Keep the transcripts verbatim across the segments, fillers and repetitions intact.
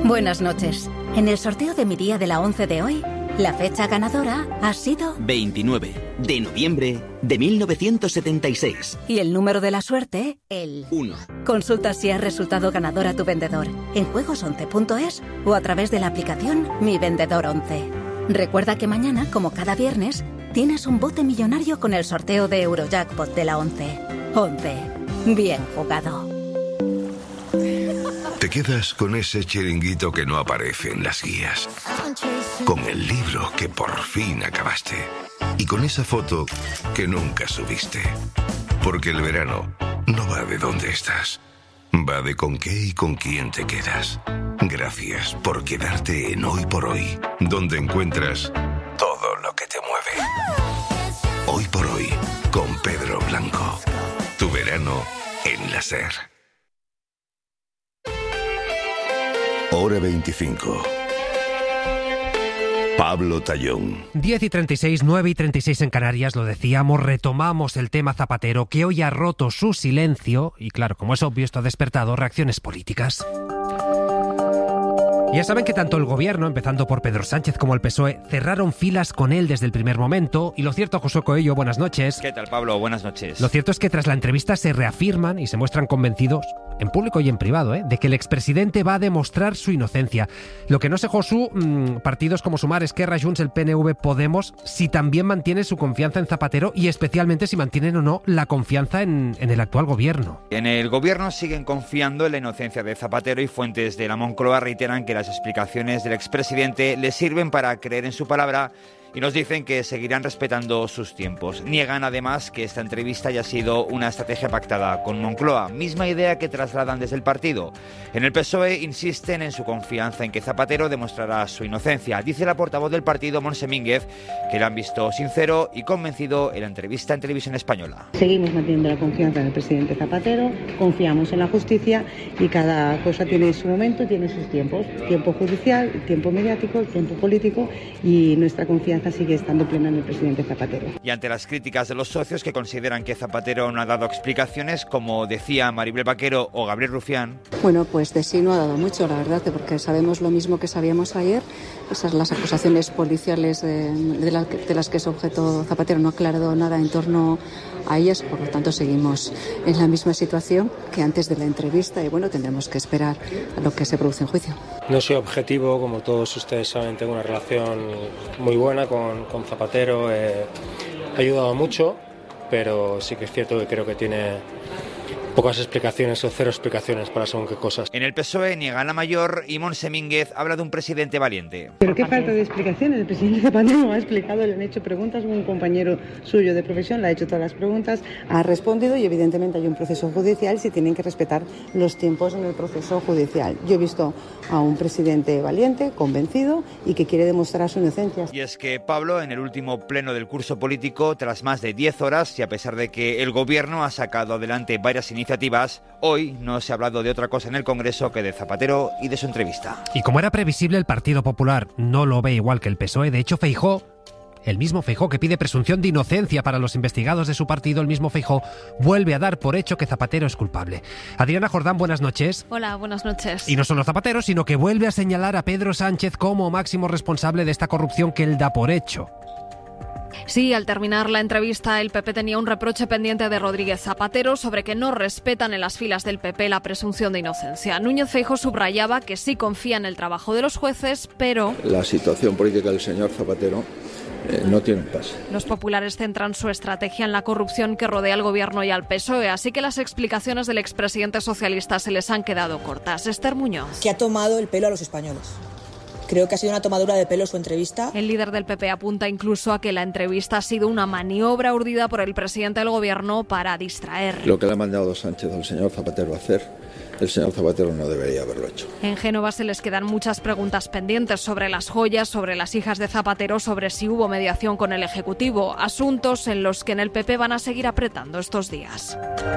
Buenas noches. En el sorteo de mi día de la once de hoy, la fecha ganadora ha sido veintinueve de noviembre de mil novecientos setenta y seis. Y el número de la suerte, el uno. Consulta si has resultado ganador a tu vendedor en juegos once punto es o a través de la aplicación Mi Vendedor once. Recuerda que mañana, como cada viernes, tienes un bote millonario con el sorteo de Eurojackpot de la once. once. Bien jugado. Te quedas con ese chiringuito que no aparece en las guías, con el libro que por fin acabaste y con esa foto que nunca subiste. Porque el verano no va de dónde estás, va de con qué y con quién te quedas. Gracias por quedarte en Hoy por Hoy, donde encuentras todo lo que te mueve. Hoy por Hoy, con Pedro Blanco. Tu verano en la SER. Hora veinticinco. Pablo Tallón. diez y treinta y seis, nueve y treinta y seis en Canarias, lo decíamos, retomamos el tema Zapatero, que hoy ha roto su silencio, y claro, como es obvio, esto ha despertado reacciones políticas. Ya saben que tanto el gobierno, empezando por Pedro Sánchez, como el P S O E, cerraron filas con él desde el primer momento. Y lo cierto, Josué Coello, buenas noches. ¿Qué tal, Pablo? Buenas noches. Lo cierto es que tras la entrevista se reafirman y se muestran convencidos, en público y en privado, ¿eh? de que el expresidente va a demostrar su inocencia. Lo que no sé, Josu, mmm, partidos como Sumar, Esquerra, Junts, el P N V, Podemos, si también mantienen su confianza en Zapatero y especialmente si mantienen o no la confianza en, en el actual gobierno. En el gobierno siguen confiando en la inocencia de Zapatero y fuentes de la Moncloa reiteran que las explicaciones del expresidente le sirven para creer en su palabra y nos dicen que seguirán respetando sus tiempos. Niegan además que esta entrevista haya sido una estrategia pactada con Moncloa, misma idea que trasladan desde el partido. En el P S O E insisten en su confianza en que Zapatero demostrará su inocencia. Dice la portavoz del partido, Montse Mínguez, que le han visto sincero y convencido en la entrevista en Televisión Española. Seguimos manteniendo la confianza en el presidente Zapatero, confiamos en la justicia y cada cosa tiene su momento, tiene sus tiempos. Tiempo judicial, tiempo mediático, tiempo político y nuestra confianza sigue estando plena en el presidente Zapatero. Y ante las críticas de los socios que consideran que Zapatero no ha dado explicaciones, como decía Maribel Vaquero o Gabriel Rufián. Bueno, pues de sí no ha dado mucho, la verdad, porque sabemos lo mismo que sabíamos ayer. Esas las acusaciones policiales de, de, la, de las que es objeto Zapatero no ha aclarado nada en torno a ellas, por lo tanto seguimos en la misma situación que antes de la entrevista y bueno, tendremos que esperar a lo que se produce en juicio. No soy objetivo, como todos ustedes saben, tengo una relación muy buena con, con Zapatero, eh, ha ayudado mucho, pero sí que es cierto que creo que tiene pocas explicaciones o cero explicaciones para según qué cosas. En el P S O E niegan la mayor y Montse Mínguez habla de un presidente valiente. Pero qué falta de explicaciones, el presidente Zapatero ha explicado, le han hecho preguntas, un compañero suyo de profesión le ha hecho todas las preguntas, ha respondido y evidentemente hay un proceso judicial, se tienen que respetar los tiempos en el proceso judicial. Yo he visto a un presidente valiente, convencido y que quiere demostrar su inocencia. Y es que Pablo, en el último pleno del curso político, tras más de diez horas y a pesar de que el gobierno ha sacado adelante varias iniciativas, iniciativas, hoy no se ha hablado de otra cosa en el Congreso que de Zapatero y de su entrevista. Y como era previsible, el Partido Popular no lo ve igual que el P S O E. De hecho, Feijóo, el mismo Feijóo que pide presunción de inocencia para los investigados de su partido, el mismo Feijóo vuelve a dar por hecho que Zapatero es culpable. Adriana Jordán, buenas noches. Hola, buenas noches. Y no solo Zapatero, sino que vuelve a señalar a Pedro Sánchez como máximo responsable de esta corrupción que él da por hecho. Sí, al terminar la entrevista, el P P tenía un reproche pendiente de Rodríguez Zapatero sobre que no respetan en las filas del P P la presunción de inocencia. Núñez Feijóo subrayaba que sí confía en el trabajo de los jueces, pero la situación política del señor Zapatero eh, no tiene pase. Los populares centran su estrategia en la corrupción que rodea al gobierno y al P S O E, así que las explicaciones del expresidente socialista se les han quedado cortas. Esther Muñoz. Que ha tomado el pelo a los españoles. Creo que ha sido una tomadura de pelo su entrevista. El líder del P P apunta incluso a que la entrevista ha sido una maniobra urdida por el presidente del gobierno para distraer. Lo que le ha mandado Sánchez al señor Zapatero a hacer, el señor Zapatero no debería haberlo hecho. En Génova se les quedan muchas preguntas pendientes sobre las joyas, sobre las hijas de Zapatero, sobre si hubo mediación con el Ejecutivo, asuntos en los que en el P P van a seguir apretando estos días.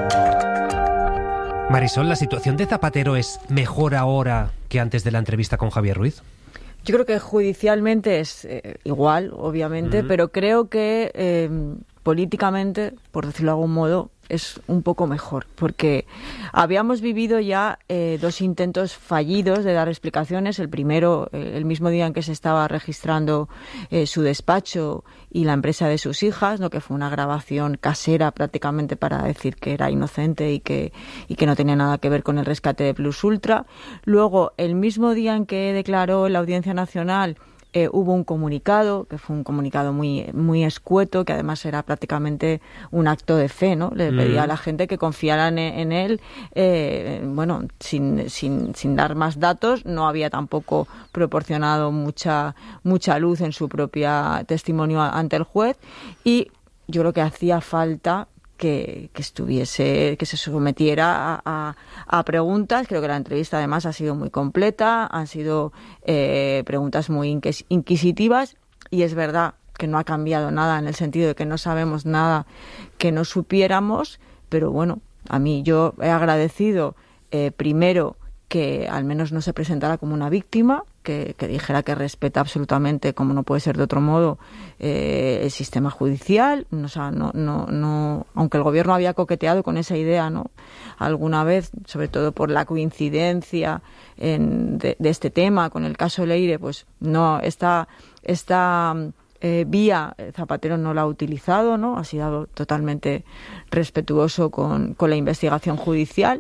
Marisol, ¿la situación de Zapatero es mejor ahora que antes de la entrevista con Javier Ruiz? Yo creo que judicialmente es eh, igual, obviamente, uh-huh. pero creo que eh, políticamente, por decirlo de algún modo, es un poco mejor, porque habíamos vivido ya eh, dos intentos fallidos de dar explicaciones. El primero, eh, el mismo día en que se estaba registrando eh, su despacho y la empresa de sus hijas, ¿no? Que fue una grabación casera prácticamente para decir que era inocente y que, y que no tenía nada que ver con el rescate de Plus Ultra. Luego, el mismo día en que declaró la Audiencia Nacional, Eh, hubo un comunicado, que fue un comunicado muy muy escueto, que además era prácticamente un acto de fe, ¿no? Le pedía mm. a la gente que confiaran en, en él, eh, bueno, sin, sin, sin dar más datos. No había tampoco proporcionado mucha, mucha luz en su propia testimonio ante el juez, y yo creo que hacía falta Que, que estuviese, que se sometiera a, a, a preguntas. Creo que la entrevista además ha sido muy completa, han sido eh, preguntas muy inquis- inquisitivas, y es verdad que no ha cambiado nada en el sentido de que no sabemos nada que no supiéramos, pero bueno, a mí yo he agradecido eh, primero que al menos no se presentara como una víctima, que, que dijera que respeta absolutamente, como no puede ser de otro modo, eh, el sistema judicial. O sea, no, no, no, aunque el gobierno había coqueteado con esa idea, ¿no?, alguna vez, sobre todo por la coincidencia en, de, de este tema con el caso Leire, pues no, esta, esta eh, vía Zapatero no la ha utilizado, ¿no? Ha sido totalmente respetuoso con, con la investigación judicial.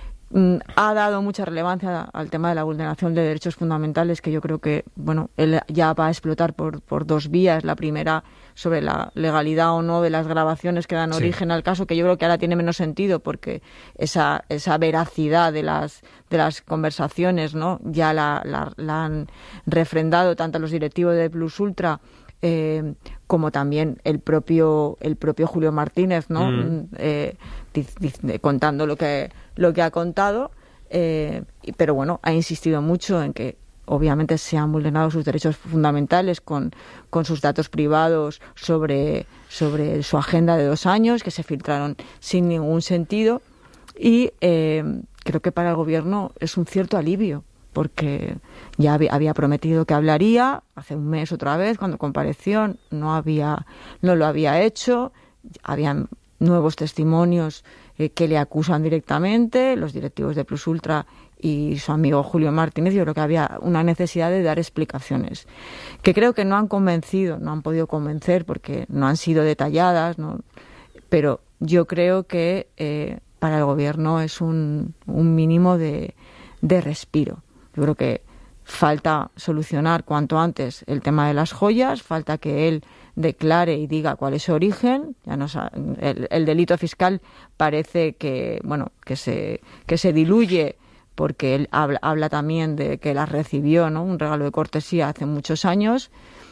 Ha dado mucha relevancia al tema de la vulneración de derechos fundamentales, que yo creo que, bueno, él ya va a explotar por, por dos vías. La primera, sobre la legalidad o no de las grabaciones que dan origen sí. al caso, que yo creo que ahora tiene menos sentido, porque esa, esa veracidad de las, de las conversaciones, ¿no?, ya la, la, la han refrendado tanto los directivos de Plus Ultra Eh, como también el propio el propio Julio Martínez, ¿no? Mm. Eh, diz, diz, contando lo que lo que ha contado, eh, pero bueno, ha insistido mucho en que obviamente se han vulnerado sus derechos fundamentales con, con sus datos privados sobre sobre su agenda de dos años, que se filtraron sin ningún sentido, y eh, creo que para el gobierno es un cierto alivio, porque ya había prometido que hablaría hace un mes otra vez cuando compareció, no había no lo había hecho. Habían nuevos testimonios eh, que le acusan directamente, los directivos de Plus Ultra y su amigo Julio Martínez. Yo creo que había una necesidad de dar explicaciones, que creo que no han convencido, no han podido convencer porque no han sido detalladas, ¿no? Pero yo creo que eh, para el gobierno es un, un mínimo de, de respiro. Yo creo que falta solucionar cuanto antes el tema de las joyas, falta que él declare y diga cuál es su origen. Ya no, el, el delito fiscal parece que, bueno, que se que se diluye, porque él habla, habla también de que las recibió, ¿no?, un regalo de cortesía hace muchos años.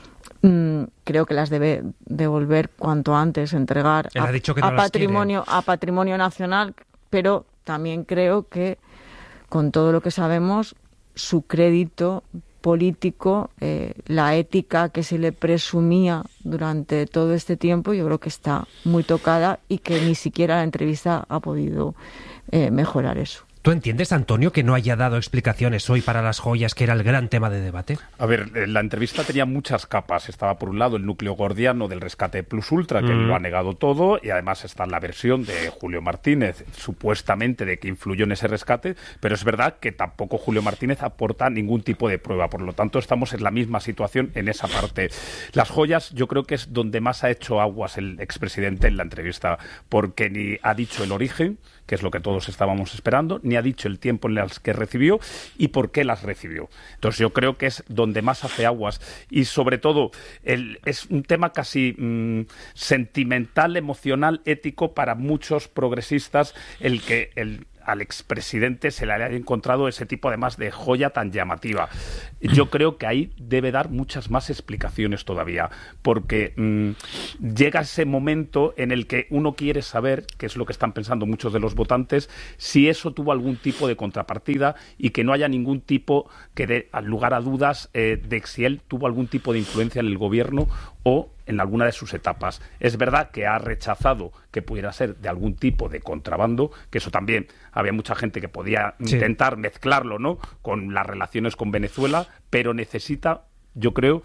Mm, creo que las debe devolver cuanto antes, entregar a, no a patrimonio a patrimonio nacional, pero también creo que con todo lo que sabemos, su crédito político, eh, la ética que se le presumía durante todo este tiempo, yo creo que está muy tocada, y que ni siquiera la entrevista ha podido eh, mejorar eso. ¿Tú entiendes, Antonio, que no haya dado explicaciones hoy para las joyas, que era el gran tema de debate? A ver, la entrevista tenía muchas capas. Estaba, por un lado, el núcleo gordiano del rescate Plus Ultra, que mm. lo ha negado todo, y además está la versión de Julio Martínez, supuestamente de que influyó en ese rescate, pero es verdad que tampoco Julio Martínez aporta ningún tipo de prueba. Por lo tanto, estamos en la misma situación en esa parte. Las joyas, yo creo que es donde más ha hecho aguas el expresidente en la entrevista, porque ni ha dicho el origen, que es lo que todos estábamos esperando, ni ha dicho el tiempo en el que recibió y por qué las recibió. Entonces yo creo que es donde más hace aguas, y sobre todo el, es un tema casi mmm, sentimental, emocional, ético para muchos progresistas, el que el al expresidente se le haya encontrado ese tipo además de joya tan llamativa. Yo creo que ahí debe dar muchas más explicaciones todavía, porque mmm, llega ese momento en el que uno quiere saber, que es lo que están pensando muchos de los votantes, si eso tuvo algún tipo de contrapartida, y que no haya ningún tipo que dé lugar a dudas eh, de si él tuvo algún tipo de influencia en el gobierno o en alguna de sus etapas. Es verdad que ha rechazado que pudiera ser de algún tipo de contrabando, que eso también había mucha gente que podía sí. intentar mezclarlo, ¿no?, con las relaciones con Venezuela, pero necesita, yo creo,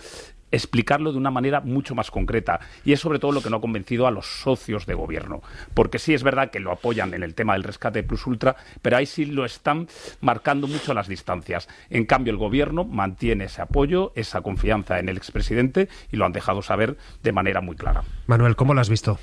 explicarlo de una manera mucho más concreta. Y es sobre todo lo que no ha convencido a los socios de gobierno. Porque sí es verdad que lo apoyan en el tema del rescate de Plus Ultra, pero ahí sí lo están marcando mucho las distancias. En cambio, el gobierno mantiene ese apoyo, esa confianza en el expresidente y lo han dejado saber de manera muy clara. Manuel, ¿cómo lo has visto?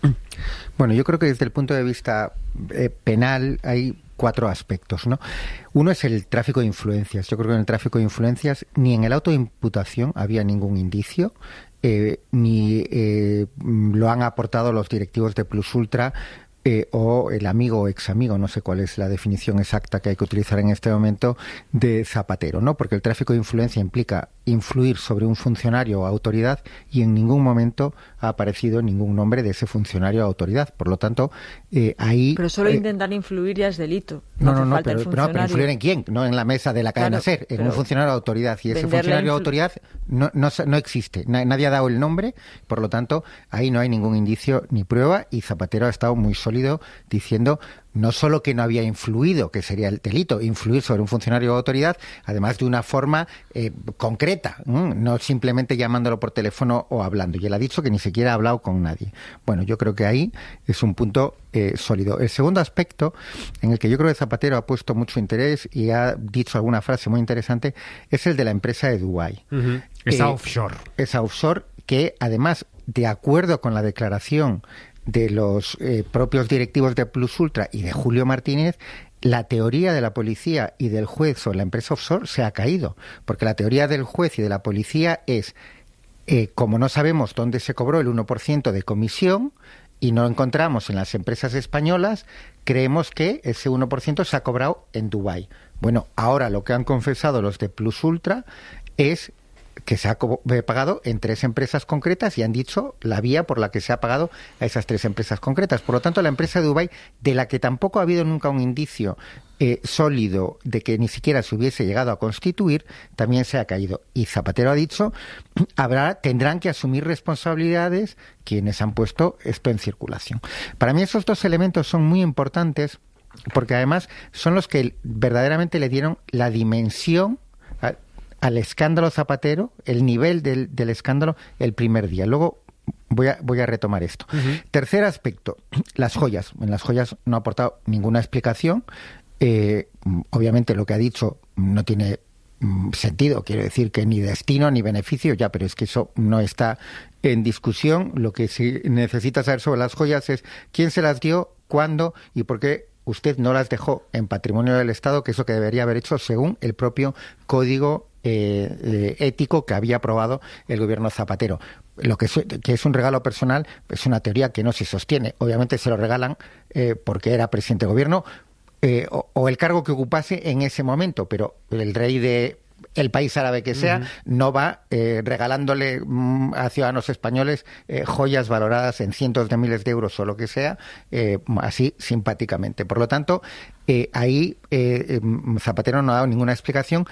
Bueno, yo creo que desde el punto de vista eh, penal hay cuatro aspectos, ¿no? Uno es el tráfico de influencias. Yo creo que en el tráfico de influencias ni en el auto de imputación había ningún indicio, eh, ni eh, lo han aportado los directivos de Plus Ultra eh, o el amigo o ex amigo, no sé cuál es la definición exacta que hay que utilizar en este momento, de Zapatero, ¿no? Porque el tráfico de influencia implica influir sobre un funcionario o autoridad y en ningún momento ha aparecido ningún nombre de ese funcionario o autoridad. Por lo tanto, eh, ahí... Pero solo eh, intentar influir ya es delito. No, no, hace no, falta pero, el pero, no, pero influir en quién, no en la mesa de la cadena Claro, SER, en pero un funcionario de autoridad. Y ese venderle funcionario de influ- autoridad no, no, no existe. Na- Nadie ha dado el nombre, por lo tanto, ahí no hay ningún indicio ni prueba y Zapatero ha estado muy sólido diciendo no solo que no había influido, que sería el delito, influir sobre un funcionario o autoridad, además de una forma eh, concreta, ¿m? no simplemente llamándolo por teléfono o hablando. Y él ha dicho que ni siquiera ha hablado con nadie. Bueno, yo creo que ahí es un punto eh, sólido. El segundo aspecto, en el que yo creo que Zapatero ha puesto mucho interés y ha dicho alguna frase muy interesante, es el de la empresa de Dubái. Uh-huh. Esa Eh, offshore. Esa offshore que, además, de acuerdo con la declaración de los eh, propios directivos de Plus Ultra y de Julio Martínez, la teoría de la policía y del juez sobre la empresa offshore se ha caído, porque la teoría del juez y de la policía es, eh, como no sabemos dónde se cobró el uno por ciento de comisión y no lo encontramos en las empresas españolas, creemos que ese uno por ciento se ha cobrado en Dubái. Bueno, ahora lo que han confesado los de Plus Ultra es que se ha co- eh, pagado en tres empresas concretas y han dicho la vía por la que se ha pagado a esas tres empresas concretas. Por lo tanto, la empresa de Dubái, de la que tampoco ha habido nunca un indicio eh, sólido de que ni siquiera se hubiese llegado a constituir, también se ha caído. Y Zapatero ha dicho, habrá, tendrán que asumir responsabilidades quienes han puesto esto en circulación. Para mí esos dos elementos son muy importantes porque además son los que verdaderamente le dieron la dimensión a, al escándalo Zapatero, el nivel del, del escándalo el primer día. Luego voy a, voy a retomar esto. Uh-huh. Tercer aspecto, las joyas. En las joyas no ha aportado ninguna explicación. Eh, obviamente lo que ha dicho no tiene mm, sentido. Quiero decir que ni destino ni beneficio, ya, pero es que eso no está en discusión. Lo que sí necesita saber sobre las joyas es quién se las dio, cuándo y por qué usted no las dejó en patrimonio del Estado, que es lo que debería haber hecho según el propio Código Eh, eh, ético que había aprobado el gobierno Zapatero. Lo que es, que es un regalo personal es una teoría que no se sostiene. Obviamente se lo regalan eh, porque era presidente de gobierno eh, o, o el cargo que ocupase en ese momento, pero el rey de el país árabe que sea, uh-huh. no va eh, regalándole mm, a ciudadanos españoles eh, joyas valoradas en cientos de miles de euros o lo que sea, eh, así simpáticamente. Por lo tanto, eh, ahí eh, Zapatero no ha dado ninguna explicación.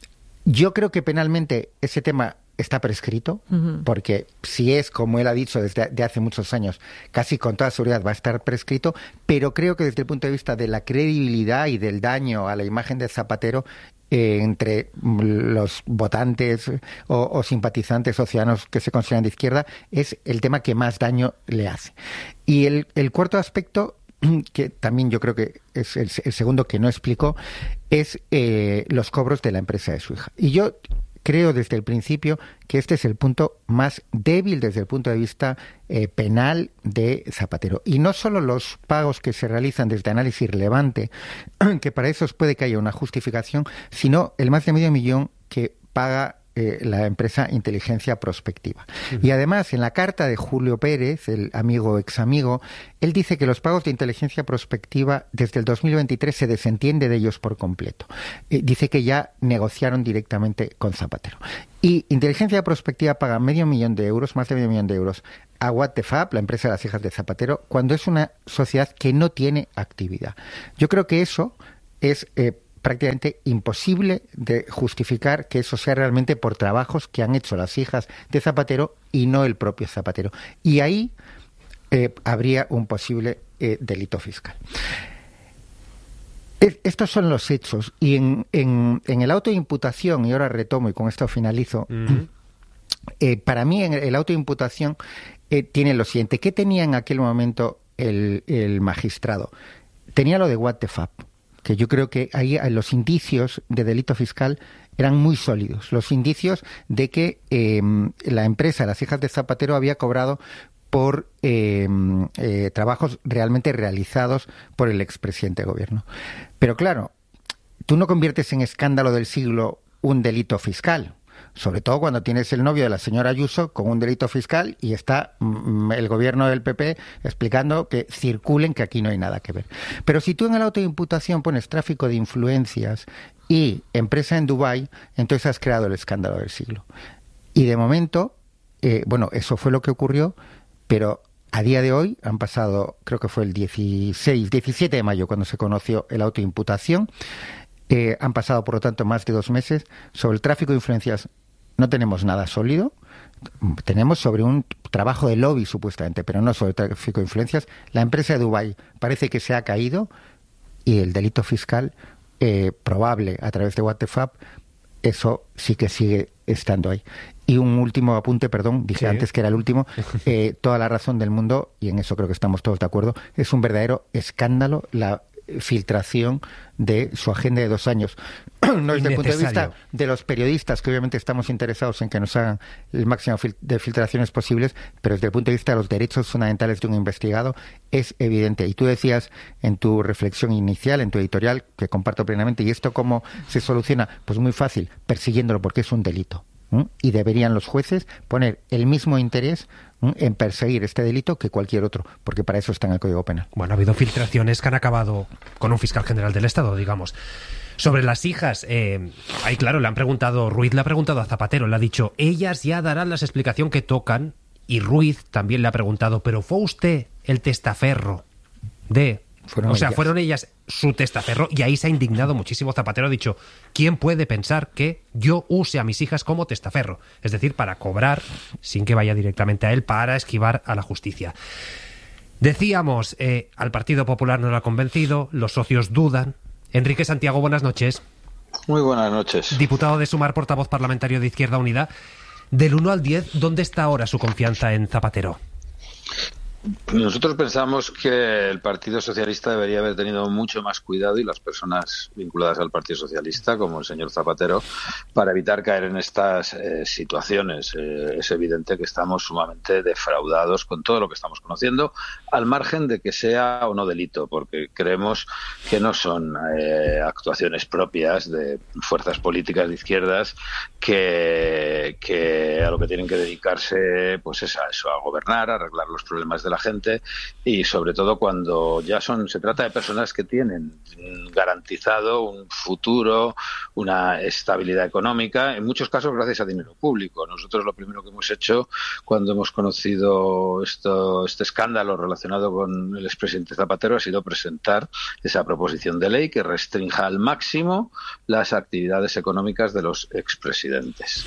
Yo creo que penalmente ese tema está prescrito, uh-huh. porque si es, como él ha dicho desde de hace muchos años, casi con toda seguridad va a estar prescrito, pero creo que desde el punto de vista de la credibilidad y del daño a la imagen de Zapatero, eh, entre los votantes o, o simpatizantes o ciudadanos que se consideran de izquierda, es el tema que más daño le hace. Y el, el cuarto aspecto, que también yo creo que es el, el segundo que no explicó, es eh, los cobros de la empresa de su hija. Y yo creo desde el principio que este es el punto más débil desde el punto de vista eh, penal de Zapatero. Y no solo los pagos que se realizan desde análisis relevante, que para eso puede que haya una justificación, sino el más de medio millón que paga Eh, la empresa Inteligencia Prospectiva. Uh-huh. Y además, en la carta de Julio Pérez, el amigo ex amigo, él dice que los pagos de Inteligencia Prospectiva desde el dos mil veintitrés se desentiende de ellos por completo. Eh, dice que ya negociaron directamente con Zapatero. Y Inteligencia Prospectiva paga medio millón de euros, más de medio millón de euros, a What the Fab, la empresa de las hijas de Zapatero, cuando es una sociedad que no tiene actividad. Yo creo que eso es Eh, prácticamente imposible de justificar que eso sea realmente por trabajos que han hecho las hijas de Zapatero y no el propio Zapatero. Y ahí eh, habría un posible eh, delito fiscal. Es, estos son los hechos. Y en, en, en el auto de imputación, y ahora retomo y con esto finalizo, uh-huh. Eh, para mí, en el auto de imputación eh, tiene lo siguiente. ¿Qué tenía en aquel momento el, el magistrado? Tenía lo de What the Fuck, que yo creo que ahí los indicios de delito fiscal eran muy sólidos. Los indicios de que eh, la empresa, las hijas de Zapatero, había cobrado por eh, eh, trabajos realmente realizados por el expresidente de gobierno. Pero claro, tú no conviertes en escándalo del siglo un delito fiscal, sobre todo cuando tienes el novio de la señora Ayuso con un delito fiscal y está mm, el gobierno del P P explicando que circulen, que aquí no hay nada que ver. Pero si tú en el auto de imputación pones tráfico de influencias y empresa en Dubái, entonces has creado el escándalo del siglo. Y de momento, eh, bueno, eso fue lo que ocurrió, pero a día de hoy han pasado, creo que fue el dieciséis, diecisiete de mayo cuando se conoció el auto de imputación. Eh, han pasado, por lo tanto, más de dos meses. Sobre el tráfico de influencias no tenemos nada sólido. Tenemos sobre un trabajo de lobby, supuestamente, pero no sobre el tráfico de influencias. La empresa de Dubái parece que se ha caído y el delito fiscal eh, probable a través de What the Fuck, eso sí que sigue estando ahí. Y un último apunte, perdón, dije sí. antes que era el último, eh, toda la razón del mundo, y en eso creo que estamos todos de acuerdo, es un verdadero escándalo la filtración de su agenda de dos años. No desde el punto de vista de los periodistas, que obviamente estamos interesados en que nos hagan el máximo de filtraciones posibles, pero desde el punto de vista de los derechos fundamentales de un investigado es evidente. Y tú decías en tu reflexión inicial, en tu editorial, que comparto plenamente, ¿y esto cómo se soluciona? Pues muy fácil, persiguiéndolo, porque es un delito. ¿Mm? Y deberían los jueces poner el mismo interés ¿Mm? en perseguir este delito que cualquier otro, porque para eso está en el Código Penal. Bueno, ha habido filtraciones que han acabado con un fiscal general del Estado, digamos. Sobre las hijas, eh, ahí claro, le han preguntado, Ruiz le ha preguntado a Zapatero, le ha dicho, ellas ya darán las explicaciones que tocan, y Ruiz también le ha preguntado, ¿pero fue usted el testaferro de...? Fueron o sea, ellas. fueron ellas su testaferro, y ahí se ha indignado muchísimo. Zapatero ha dicho, ¿quién puede pensar que yo use a mis hijas como testaferro? Es decir, para cobrar, sin que vaya directamente a él, para esquivar a la justicia. Decíamos, eh, al Partido Popular no lo ha convencido, los socios dudan. Enrique Santiago, buenas noches. Muy buenas noches. Diputado de Sumar, portavoz parlamentario de Izquierda Unida. Del uno al diez, ¿dónde está ahora su confianza en Zapatero? Nosotros pensamos que el Partido Socialista debería haber tenido mucho más cuidado, y las personas vinculadas al Partido Socialista, como el señor Zapatero, para evitar caer en estas eh, situaciones. Eh, es evidente que estamos sumamente defraudados con todo lo que estamos conociendo, al margen de que sea o no delito, porque creemos que no son eh, actuaciones propias de fuerzas políticas de izquierdas que, que a lo que tienen que dedicarse pues es a eso, a gobernar, a arreglar los problemas de la gente, y sobre todo cuando ya son se trata de personas que tienen garantizado un futuro, una estabilidad económica, en muchos casos gracias a dinero público. Nosotros lo primero que hemos hecho cuando hemos conocido esto, este escándalo relacionado con el expresidente Zapatero ha sido presentar esa proposición de ley que restrinja al máximo las actividades económicas de los expresidentes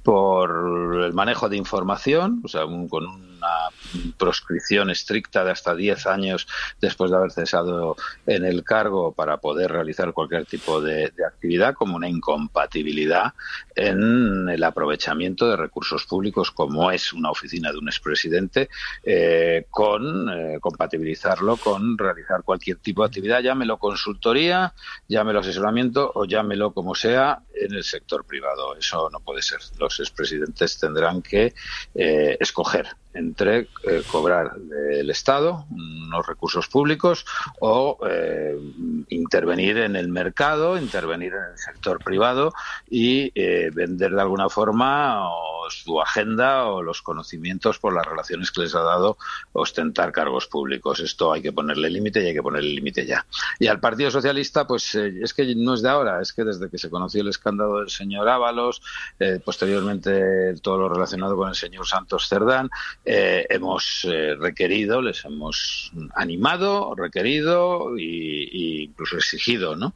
por el manejo de información, o sea, un, con una proscripción estricta de hasta diez años después de haber cesado en el cargo para poder realizar cualquier tipo de, de actividad, como una incompatibilidad en el aprovechamiento de recursos públicos, como es una oficina de un expresidente, eh, con eh, compatibilizarlo con realizar cualquier tipo de actividad, llámelo consultoría, llámelo asesoramiento o llámelo como sea, en el sector privado. Eso no puede ser. Los expresidentes tendrán que eh, escoger entre eh, cobrar del Estado unos recursos públicos o eh, intervenir en el mercado, intervenir en el sector privado y eh, vender de alguna forma o su agenda o los conocimientos por las relaciones que les ha dado ostentar cargos públicos. Esto hay que ponerle límite y hay que ponerle límite ya. Y al Partido Socialista, pues eh, es que no es de ahora, es que desde que se conoció el escándalo del señor Ábalos, eh, posteriormente todo lo relacionado con el señor Santos Cerdán, Eh, eh, hemos eh, requerido, les hemos animado, requerido y, y incluso exigido, ¿no?,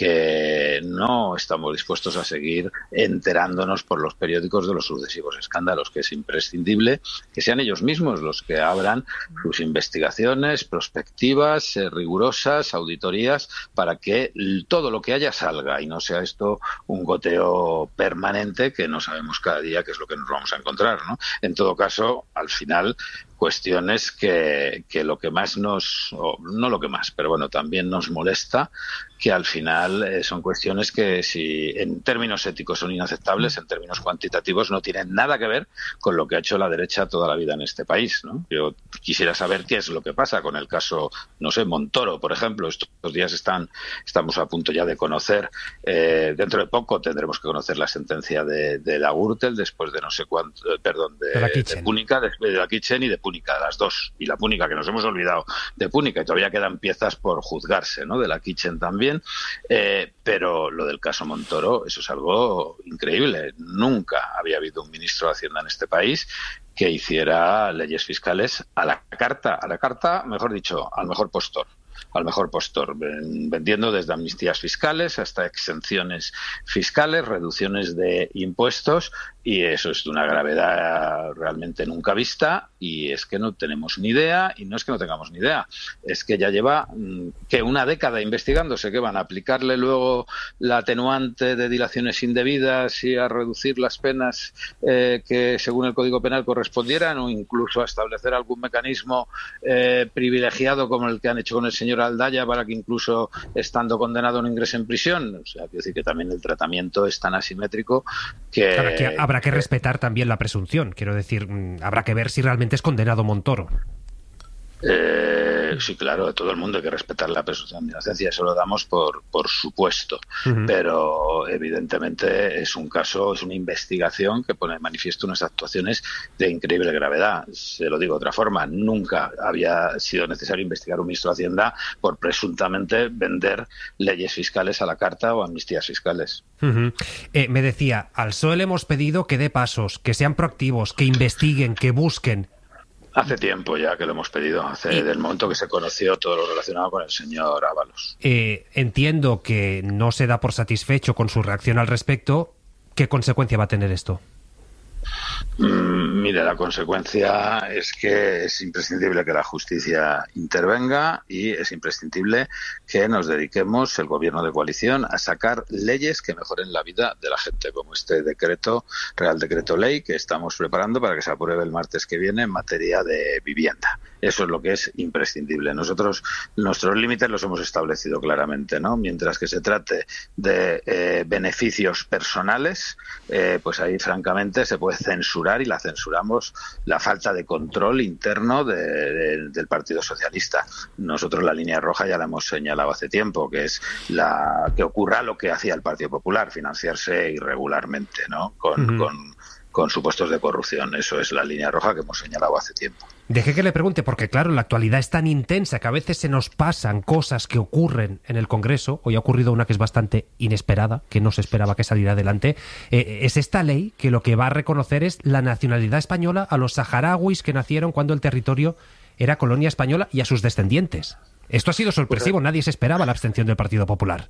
que no estamos dispuestos a seguir enterándonos por los periódicos de los sucesivos escándalos, que es imprescindible que sean ellos mismos los que abran sus investigaciones, prospectivas, eh, rigurosas, auditorías, para que todo lo que haya salga y no sea esto un goteo permanente que no sabemos cada día qué es lo que nos vamos a encontrar, ¿no? En todo caso, al final, cuestiones que, que lo que más nos, o no lo que más, pero bueno, también nos molesta, que al final eh, son cuestiones que si en términos éticos son inaceptables, en términos cuantitativos no tienen nada que ver con lo que ha hecho la derecha toda la vida en este país, ¿no? Yo quisiera saber qué es lo que pasa con el caso, no sé, Montoro, por ejemplo. Estos días están, estamos a punto ya de conocer, eh, dentro de poco tendremos que conocer la sentencia de, de la Gürtel, después de no sé cuánto, eh, perdón, de, de, de Púnica, de, de la Kitchen y de Púnica, las dos, y la Púnica, que nos hemos olvidado de Púnica, y todavía quedan piezas por juzgarse, ¿no?, de la Kitchen también. Eh, pero lo del caso Montoro, eso es algo increíble. Nunca había habido un ministro de Hacienda en este país que hiciera leyes fiscales a la carta, a la carta, mejor dicho, al mejor postor. al mejor postor, vendiendo desde amnistías fiscales hasta exenciones fiscales, reducciones de impuestos, y eso es de una gravedad realmente nunca vista, y es que no tenemos ni idea, y no es que no tengamos ni idea, es que ya lleva que una década investigándose, que van a aplicarle luego la atenuante de dilaciones indebidas y a reducir las penas eh, que según el Código Penal correspondieran, o incluso a establecer algún mecanismo eh, privilegiado como el que han hecho con el señor Aldaya para que incluso estando condenado no ingrese en prisión. O sea, quiero decir que también el tratamiento es tan asimétrico que... Habrá que, habrá que respetar también la presunción. Quiero decir, habrá que ver si realmente es condenado Montoro. Eh, sí, claro, todo el mundo hay que respetar la presunción de inocencia, eso lo damos por, por supuesto, uh-huh. Pero evidentemente es un caso, es una investigación que pone de manifiesto unas actuaciones de increíble gravedad. Se lo digo de otra forma, nunca había sido necesario investigar un ministro de Hacienda por presuntamente vender leyes fiscales a la carta o amnistías fiscales. Uh-huh. Eh, me decía, al P S O E le hemos pedido que dé pasos, que sean proactivos, que investiguen, que busquen. Hace tiempo ya que lo hemos pedido, hace eh, del momento que se conoció todo lo relacionado con el señor Ábalos. Eh, entiendo que no se da por satisfecho con su reacción al respecto. ¿Qué consecuencia va a tener esto? Mm, mire, la consecuencia es que es imprescindible que la justicia intervenga y es imprescindible que nos dediquemos, el gobierno de coalición, a sacar leyes que mejoren la vida de la gente, como este decreto, Real Decreto Ley, que estamos preparando para que se apruebe el martes que viene en materia de vivienda. Eso es lo que es imprescindible. Nosotros, nuestros límites los hemos establecido claramente, ¿no? Mientras que se trate de eh, beneficios personales, eh, pues ahí francamente se puede censurar, y la censuramos, la falta de control interno de, de, del Partido Socialista. Nosotros la línea roja ya la hemos señalado hace tiempo, que es la que ocurra lo que hacía el Partido Popular, financiarse irregularmente, ¿no? Con, uh-huh. con con supuestos de corrupción. Eso es la línea roja que hemos señalado hace tiempo. Deje que le pregunte, porque claro, la actualidad es tan intensa que a veces se nos pasan cosas que ocurren en el Congreso. Hoy ha ocurrido una que es bastante inesperada, que no se esperaba que saliera adelante. Eh, es esta ley que lo que va a reconocer es la nacionalidad española a los saharauis que nacieron cuando el territorio era colonia española y a sus descendientes. Esto ha sido sorpresivo, nadie se esperaba la abstención del Partido Popular.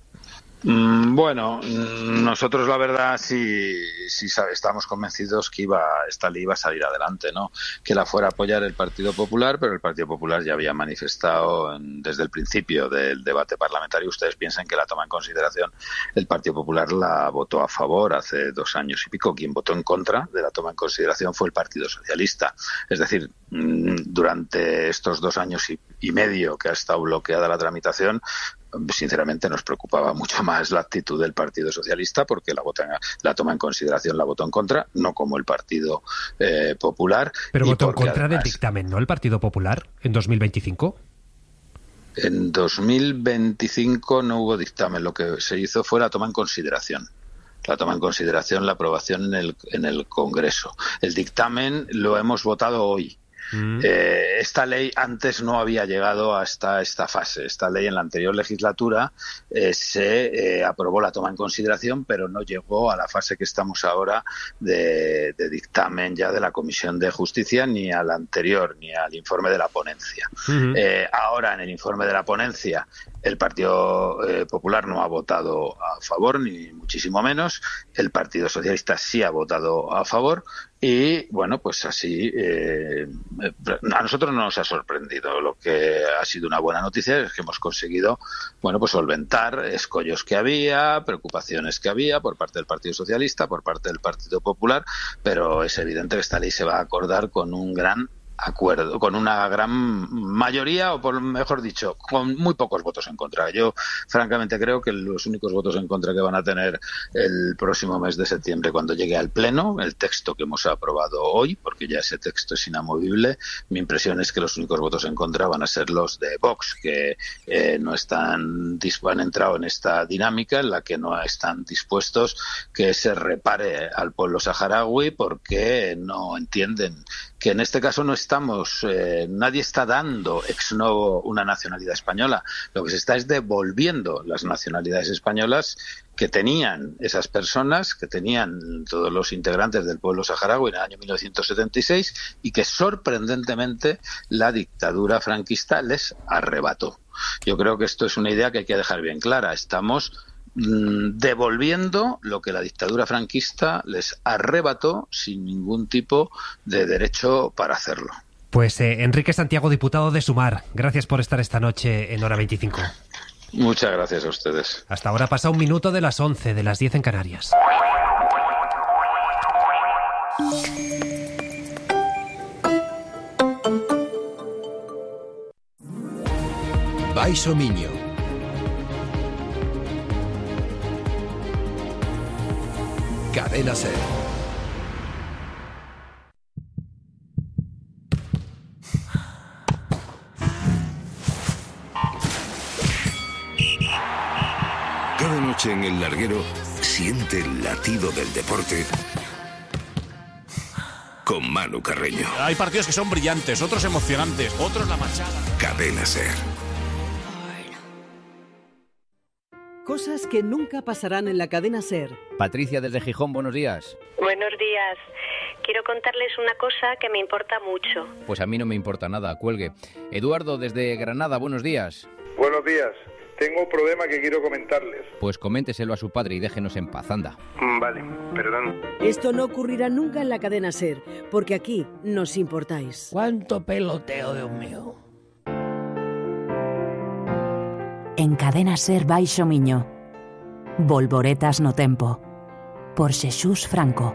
Bueno, nosotros la verdad sí, sí estamos convencidos que iba esta ley iba a salir adelante, ¿no? Que la fuera a apoyar el Partido Popular, pero el Partido Popular ya había manifestado en, desde el principio del debate parlamentario. Ustedes piensan que la toma en consideración, el Partido Popular la votó a favor hace dos años y pico. Quien votó en contra de la toma en consideración fue el Partido Socialista. Es decir, durante estos dos años y, y medio que ha estado bloqueada la tramitación, sinceramente nos preocupaba mucho más la actitud del Partido Socialista, porque la, vota, la toma en consideración la votó en contra, no como el Partido eh, Popular. Pero votó en contra además, del dictamen, ¿no? El Partido Popular en dos mil veinticinco. En dos mil veinticinco no hubo dictamen, lo que se hizo fue la toma en consideración. La toma en consideración, la aprobación en el, en el Congreso. El dictamen lo hemos votado hoy. Mm. Eh, esta ley antes no había llegado hasta esta fase. Esta ley en la anterior legislatura eh, se eh, aprobó la toma en consideración, pero no llegó a la fase que estamos ahora de, de dictamen ya de la Comisión de Justicia, ni al anterior, ni al informe de la ponencia. Uh-huh. Eh, ahora, en el informe de la ponencia, el Partido eh, Popular no ha votado a favor, ni muchísimo menos. El Partido Socialista sí ha votado a favor. Y, bueno, pues así, eh, a nosotros no nos ha sorprendido. Lo que ha sido una buena noticia es que hemos conseguido, bueno, pues solventar escollos que había, preocupaciones que había por parte del Partido Socialista, por parte del Partido Popular, pero es evidente que esta ley se va a acordar con un gran acuerdo, con una gran mayoría, o por mejor dicho, con muy pocos votos en contra. Yo, francamente, creo que los únicos votos en contra que van a tener el próximo mes de septiembre, cuando llegue al Pleno, el texto que hemos aprobado hoy, porque ya ese texto es inamovible, mi impresión es que los únicos votos en contra van a ser los de Vox, que eh, no están, han entrado en esta dinámica en la que no están dispuestos que se repare al pueblo saharaui, porque no entienden que en este caso no estamos, eh, nadie está dando ex novo una nacionalidad española. Lo que se está es devolviendo las nacionalidades españolas que tenían esas personas, que tenían todos los integrantes del pueblo saharaui en el año mil novecientos setenta y seis, y que sorprendentemente la dictadura franquista les arrebató. Yo creo que esto es una idea que hay que dejar bien clara. Estamos devolviendo lo que la dictadura franquista les arrebató sin ningún tipo de derecho para hacerlo. Pues eh, Enrique Santiago, diputado de Sumar, gracias por estar esta noche en Hora veinticinco. Muchas gracias a ustedes. Hasta ahora pasa un minuto de las once, de las diez en Canarias. Baixo Miño. Cadena Ser. Cada noche en el larguero siente el latido del deporte con Manu Carreño. Hay partidos que son brillantes, otros emocionantes, otros la machada. Cadena Ser. Cosas que nunca pasarán en la cadena SER. Patricia desde Gijón, buenos días. Buenos días. Quiero contarles una cosa que me importa mucho. Pues a mí no me importa nada, cuelgue. Eduardo desde Granada, buenos días. Buenos días. Tengo un problema que quiero comentarles. Pues coménteselo a su padre y déjenos en paz, anda. Vale, perdón. Esto no ocurrirá nunca en la cadena SER, porque aquí nos importáis. ¿Cuánto peloteo, Dios mío? En Cadena Ser Baixo Miño. Volvoretas no tempo. Por Xesús Franco.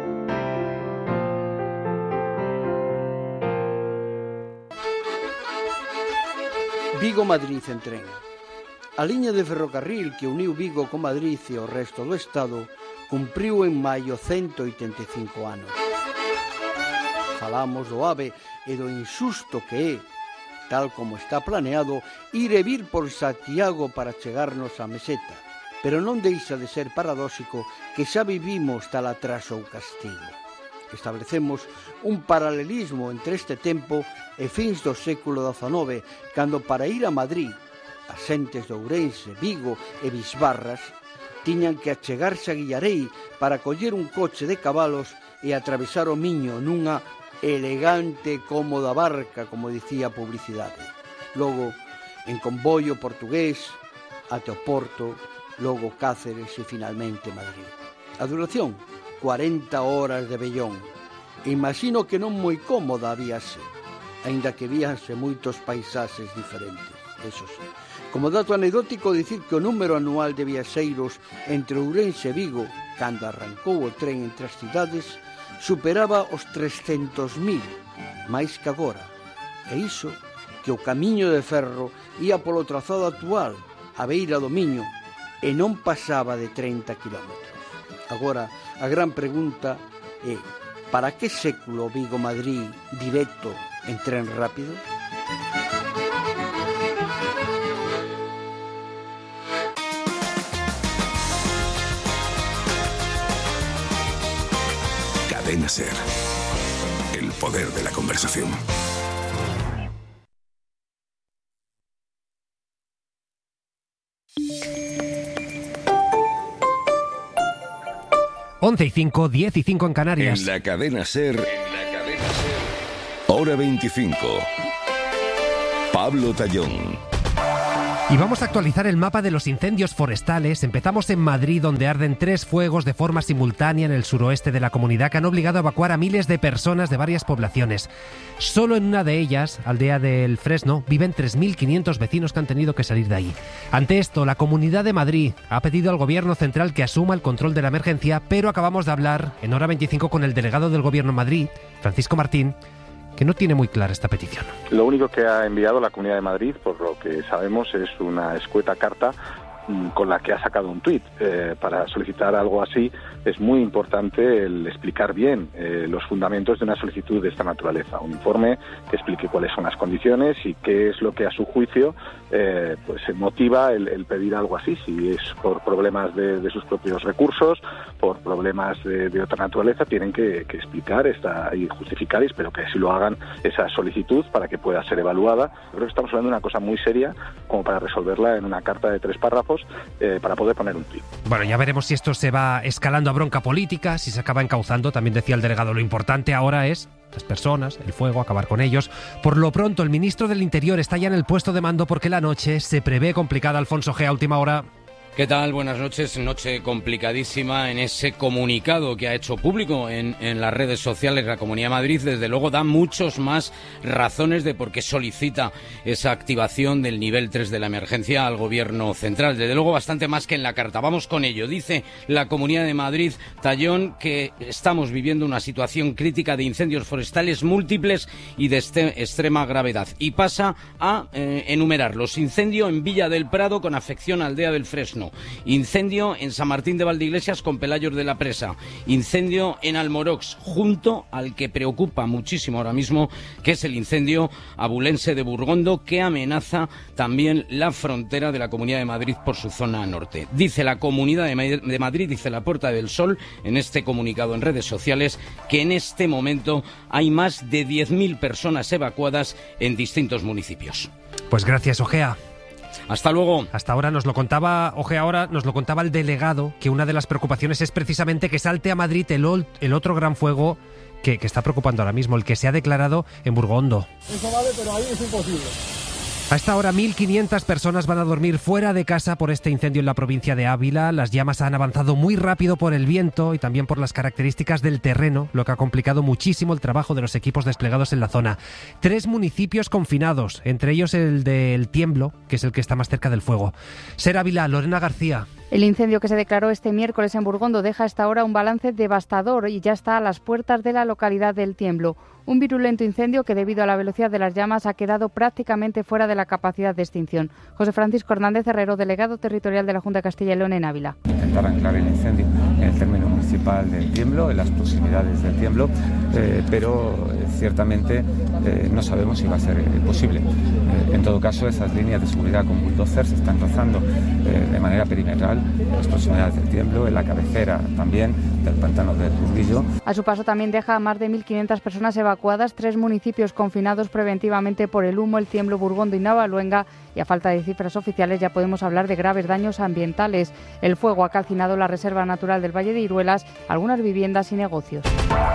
Vigo-Madrid en tren. A liña de ferrocarril que uniu Vigo con Madrid e o resto do Estado cumpriu en maio ciento oitenta e cinco anos. Falamos do AVE e do insusto que é, tal como está planeado, ir e vir por Santiago para chegarnos á meseta, pero non deixa de ser paradóxico que xa vivimos tal atraso ou castigo. Establecemos un paralelismo entre este tempo e fins do século dezenove, cando para ir a Madrid, as xentes de Ourense, Vigo e Bisbarras tiñan que achegarse a Guillarei para coller un coche de cabalos e atravesar o Miño nunha elegante, cómoda barca, como dicía a publicidade. Logo, en convoio portugués, até o Porto, logo Cáceres e finalmente Madrid. A duración, cuarenta horas de vellón. E imagino que non moi cómoda a viaxe, aínda que víanse moitos paisaxes diferentes, eso sí. Como dato anecdótico, dicir que o número anual de viaxeiros entre Ourense e Vigo, cando arrancou o tren entre as cidades, superaba os trescentos mil, máis que agora. E iso que o camiño de ferro ia polo trazado actual, a beira do Miño, e non pasaba de trinta kilómetros. Agora, a gran pregunta é: para que século Vigo-Madrid directo en tren rápido? Cadena Ser, el poder de la conversación. once y cinco, diez y cinco en Canarias. En la cadena SER, en la cadena SER, hora veinticinco. Pablo Tallón. Y vamos a actualizar el mapa de los incendios forestales. Empezamos en Madrid, donde arden tres fuegos de forma simultánea en el suroeste de la comunidad que han obligado a evacuar a miles de personas de varias poblaciones. Solo en una de ellas, Aldea del Fresno, viven tres mil quinientos vecinos que han tenido que salir de ahí. Ante esto, la Comunidad de Madrid ha pedido al Gobierno central que asuma el control de la emergencia, pero acabamos de hablar en hora veinticinco con el delegado del Gobierno en Madrid, Francisco Martín, que no tiene muy clara esta petición. Lo único que ha enviado la Comunidad de Madrid, por lo que sabemos, es una escueta carta con la que ha sacado un tuit. Eh, para solicitar algo así es muy importante el explicar bien eh, los fundamentos de una solicitud de esta naturaleza. Un informe que explique cuáles son las condiciones y qué es lo que a su juicio eh, pues motiva el, el pedir algo así, si es por problemas de, de sus propios recursos, por problemas de, de otra naturaleza, tienen que, que explicar esta, y justificar, y espero que así lo hagan, esa solicitud para que pueda ser evaluada. Creo que estamos hablando de una cosa muy seria como para resolverla en una carta de tres párrafos eh, para poder poner un tuit. Bueno, ya veremos si esto se va escalando a bronca política, si se acaba encauzando. También decía el delegado, lo importante ahora es las personas, el fuego, acabar con ellos. Por lo pronto, el ministro del Interior está ya en el puesto de mando porque la noche se prevé complicada. Alfonso G, a última hora. ¿Qué tal? Buenas noches. Noche complicadísima en ese comunicado que ha hecho público en, en las redes sociales la Comunidad de Madrid. Desde luego da muchos más razones de por qué solicita esa activación del nivel tres de la emergencia al Gobierno central. Desde luego bastante más que en la carta. Vamos con ello. Dice la Comunidad de Madrid, Tallón, que estamos viviendo una situación crítica de incendios forestales múltiples y de este, extrema gravedad. Y pasa a eh, enumerarlos. Incendio en Villa del Prado con afección a Aldea del Fresno. Incendio en San Martín de Valdeiglesias con Pelayos de la Presa. Incendio en Almorox, junto al que preocupa muchísimo ahora mismo, que es el incendio abulense de Burgondo, que amenaza también la frontera de la Comunidad de Madrid por su zona norte. Dice la Comunidad de Madrid, dice la Puerta del Sol, en este comunicado en redes sociales, que en este momento hay más de diez mil personas evacuadas en distintos municipios. Pues gracias, Ojea. Hasta luego. Hasta ahora nos lo contaba, oje ahora, nos lo contaba el delegado, que una de las preocupaciones es precisamente que salte a Madrid el, ol, el otro gran fuego que, que está preocupando ahora mismo, el que se ha declarado en Burgondo. Eso vale, pero ahí es imposible. A esta hora mil quinientas personas van a dormir fuera de casa por este incendio en la provincia de Ávila. Las llamas han avanzado muy rápido por el viento y también por las características del terreno, lo que ha complicado muchísimo el trabajo de los equipos desplegados en la zona. Tres municipios confinados, entre ellos el del Tiemblo, que es el que está más cerca del fuego. Ser Ávila, Lorena García. El incendio que se declaró este miércoles en Burgondo deja hasta ahora un balance devastador y ya está a las puertas de la localidad del Tiemblo. Un virulento incendio que, debido a la velocidad de las llamas, ha quedado prácticamente fuera de la capacidad de extinción. José Francisco Hernández Herrero, delegado territorial de la Junta de Castilla y León en Ávila. Intentar anclar el incendio en el término municipal del Tiemblo, en las proximidades del Tiemblo, eh, pero eh, ciertamente eh, no sabemos si va a ser eh, posible. Eh, en todo caso, esas líneas de seguridad con bulldozer se están trazando eh, de manera perimetral en las proximidades del Tiemblo, en la cabecera también del pantano del Burguillo. A su paso también deja a más de mil quinientas personas evacuadas, tres municipios confinados preventivamente por el humo, el Tiemblo, Burgondo y Navaluenga, y a falta de cifras oficiales ya podemos hablar de graves daños ambientales. El fuego ha calcinado la Reserva Natural del Valle de Iruelas, algunas viviendas y negocios.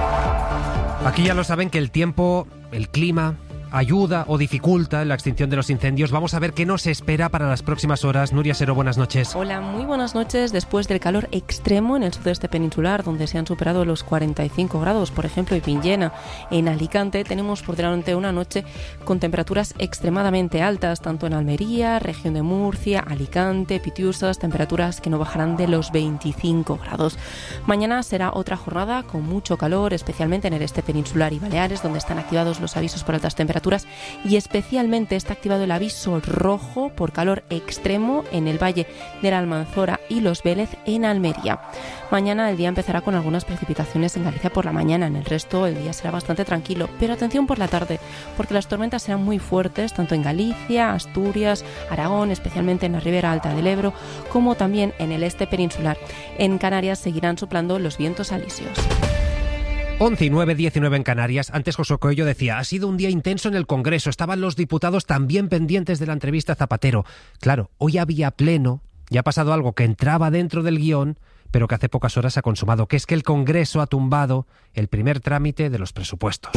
Aquí ya lo saben que el tiempo, el clima, ayuda o dificulta la extinción de los incendios. Vamos a ver qué nos espera para las próximas horas. Nuria Sero, buenas noches. Hola, muy buenas noches. Después del calor extremo en el sudeste peninsular, donde se han superado los cuarenta y cinco grados, por ejemplo, en Villena, en Alicante, tenemos por delante una noche con temperaturas extremadamente altas, tanto en Almería, región de Murcia, Alicante, Pitiusas, temperaturas que no bajarán de los veinticinco grados. Mañana será otra jornada con mucho calor, especialmente en el este peninsular y Baleares, donde están activados los avisos por altas temperaturas, y especialmente está activado el aviso rojo por calor extremo en el Valle de la Almanzora y Los Vélez en Almería. Mañana el día empezará con algunas precipitaciones en Galicia por la mañana, en el resto el día será bastante tranquilo, pero atención por la tarde, porque las tormentas serán muy fuertes tanto en Galicia, Asturias, Aragón, especialmente en la ribera alta del Ebro, como también en el este peninsular. En Canarias seguirán soplando los vientos alisios. once y nueve, diecinueve en Canarias. Antes José Coello decía, ha sido un día intenso en el Congreso. Estaban los diputados también pendientes de la entrevista a Zapatero. Claro, hoy había pleno y ha pasado algo que entraba dentro del guión, pero que hace pocas horas ha consumado, que es que el Congreso ha tumbado el primer trámite de los presupuestos.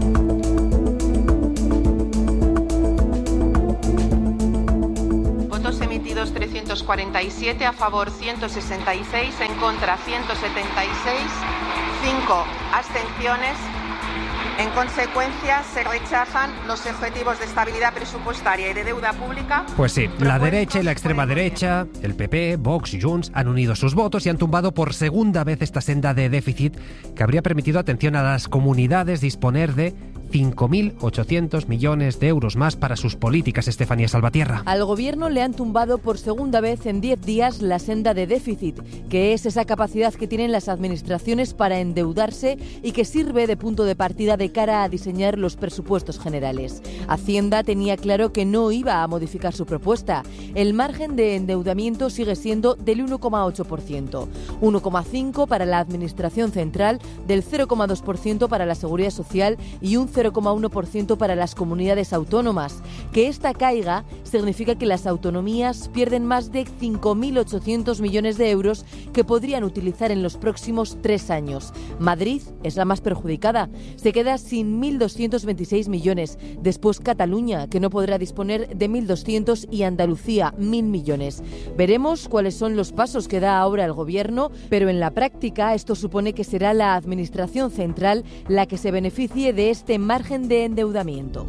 Votos emitidos trescientos cuarenta y siete, a favor ciento sesenta y seis, en contra ciento setenta y seis, cinco abstenciones. En consecuencia, se rechazan los objetivos de estabilidad presupuestaria y de deuda pública. Pues sí, la derecha y la extrema derecha, el P P, Vox y Junts han unido sus votos y han tumbado por segunda vez esta senda de déficit que habría permitido, atención, a las comunidades disponer de cinco mil ochocientos millones de euros más para sus políticas. Estefanía Salvatierra. Al gobierno le han tumbado por segunda vez en diez días la senda de déficit, que es esa capacidad que tienen las administraciones para endeudarse y que sirve de punto de partida de cara a diseñar los presupuestos generales. Hacienda tenía claro que no iba a modificar su propuesta. El margen de endeudamiento sigue siendo del uno coma ocho por ciento, uno coma cinco por ciento para la Administración Central, del cero coma dos por ciento para la Seguridad Social y un cero coma uno por ciento para las comunidades autónomas. Que esta caiga significa que las autonomías pierden más de cinco mil ochocientos millones de euros que podrían utilizar en los próximos tres años. Madrid es la más perjudicada. Se queda sin mil doscientos veintiséis millones. Después Cataluña, que no podrá disponer de mil doscientos, y Andalucía, mil millones. Veremos cuáles son los pasos que da ahora el Gobierno, pero en la práctica esto supone que será la Administración Central la que se beneficie de este margen de endeudamiento.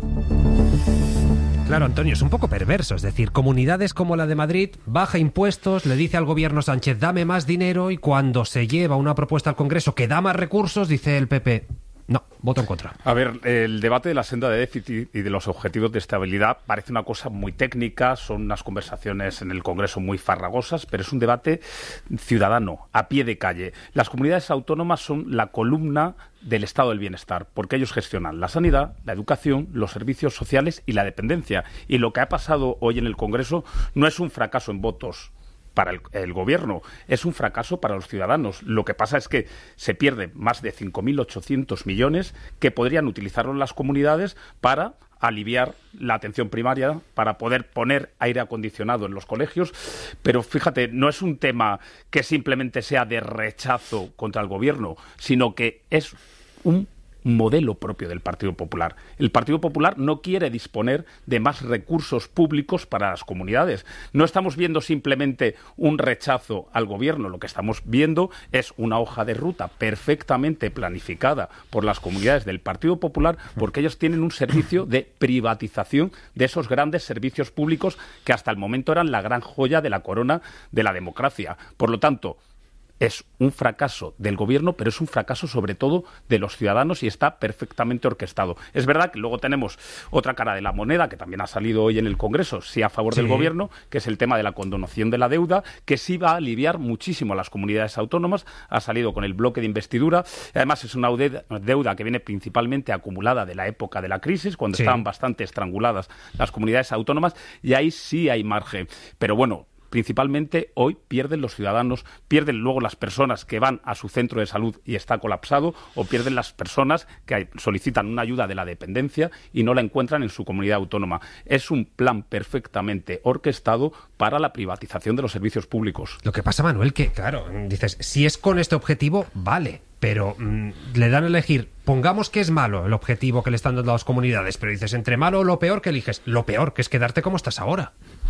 Claro, Antonio, es un poco perverso. Es decir, comunidades como la de Madrid baja impuestos, le dice al gobierno Sánchez, dame más dinero, y cuando se lleva una propuesta al Congreso que da más recursos, dice el P P, no, voto en contra. A ver, el debate de la senda de déficit y de los objetivos de estabilidad parece una cosa muy técnica, son unas conversaciones en el Congreso muy farragosas, pero es un debate ciudadano, a pie de calle. Las comunidades autónomas son la columna del estado del bienestar, porque ellos gestionan la sanidad, la educación, los servicios sociales y la dependencia. Y lo que ha pasado hoy en el Congreso no es un fracaso en votos para el, el gobierno, es un fracaso para los ciudadanos. Lo que pasa es que se pierden más de cinco mil ochocientos millones que podrían utilizarlo las comunidades para aliviar la atención primaria, para poder poner aire acondicionado en los colegios. Pero fíjate, no es un tema que simplemente sea de rechazo contra el gobierno, sino que es un modelo propio del Partido Popular. El Partido Popular no quiere disponer de más recursos públicos para las comunidades. No estamos viendo simplemente un rechazo al gobierno, lo que estamos viendo es una hoja de ruta perfectamente planificada por las comunidades del Partido Popular, porque ellos tienen un servicio de privatización de esos grandes servicios públicos que hasta el momento eran la gran joya de la corona de la democracia. Por lo tanto, es un fracaso del gobierno, pero es un fracaso sobre todo de los ciudadanos y está perfectamente orquestado. Es verdad que luego tenemos otra cara de la moneda que también ha salido hoy en el Congreso, sí a favor sí. del gobierno, que es el tema de la condonación de la deuda, que sí va a aliviar muchísimo a las comunidades autónomas. Ha salido con el bloque de investidura. Además, es una deuda que viene principalmente acumulada de la época de la crisis, cuando sí. estaban bastante estranguladas las comunidades autónomas, y ahí sí hay margen. Pero bueno, principalmente hoy pierden los ciudadanos, pierden luego las personas que van a su centro de salud y está colapsado, o pierden las personas que solicitan una ayuda de la dependencia y no la encuentran en su comunidad autónoma. Es un plan perfectamente orquestado para la privatización de los servicios públicos. Lo que pasa, Manuel, que claro, dices, si es con este objetivo, vale, pero mmm, le dan a elegir, pongamos que es malo el objetivo que le están dando a las comunidades, pero dices, entre malo o lo peor, ¿qué eliges? Lo peor, que es quedarte como estás ahora.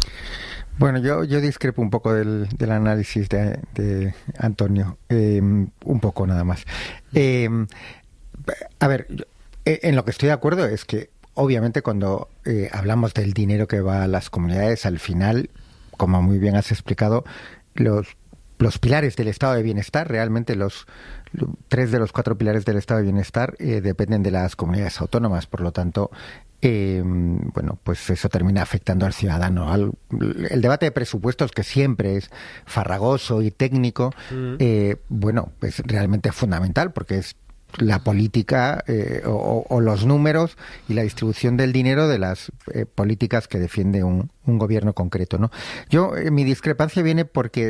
Bueno, yo, yo discrepo un poco del, del análisis de, de Antonio, eh, un poco nada más. Eh, a ver, yo, en lo que estoy de acuerdo es que obviamente cuando eh, hablamos del dinero que va a las comunidades, al final, como muy bien has explicado, los los pilares del estado de bienestar, realmente los, los tres de los cuatro pilares del estado de bienestar eh, dependen de las comunidades autónomas, por lo tanto, eh, bueno, pues eso termina afectando al ciudadano. Al, el debate de presupuestos, que siempre es farragoso y técnico, mm. eh, bueno, es realmente fundamental, porque es la política eh, o, o los números y la distribución del dinero de las eh, políticas que defiende un, un gobierno concreto, ¿no? Yo, eh, mi discrepancia viene porque